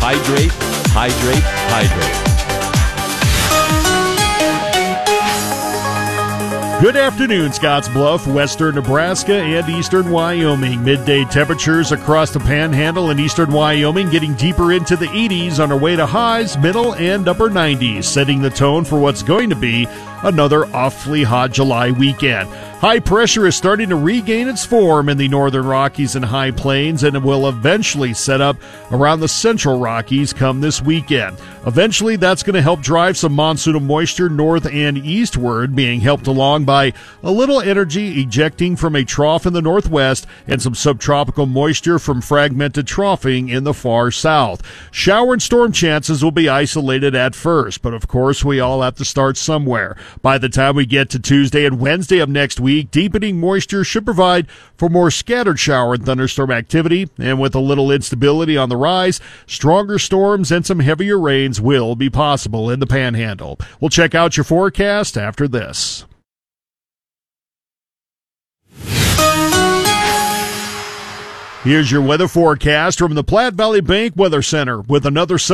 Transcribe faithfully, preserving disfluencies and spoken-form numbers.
hydrate, hydrate, hydrate. Good afternoon, Scottsbluff, western Nebraska, and eastern Wyoming. Midday temperatures across the Panhandle and eastern Wyoming getting deeper into the eighties on our way to highs, middle and upper nineties, setting the tone for what's going to be another awfully hot July weekend. High pressure is starting to regain its form in the northern Rockies and High Plains, and it will eventually set up around the central Rockies come this weekend. Eventually, that's going to help drive some monsoonal moisture north and eastward, being helped along by a little energy ejecting from a trough in the northwest and some subtropical moisture from fragmented troughing in the far south. Shower and storm chances will be isolated at first, but of course, we all have to start somewhere. By the time we get to Tuesday and Wednesday of next week, deepening moisture should provide for more scattered shower and thunderstorm activity, and with a little instability on the rise, stronger storms and some heavier rains will be possible in the Panhandle. We'll check out your forecast after this. Here's your weather forecast from the Platte Valley Bank Weather Center with another